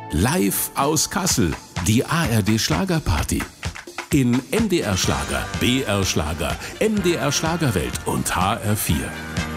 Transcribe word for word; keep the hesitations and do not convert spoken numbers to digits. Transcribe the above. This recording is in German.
Live aus Kassel, die A R D Schlagerparty. In M D R Schlager, B R Schlager, M D R Schlagerwelt und H R vier.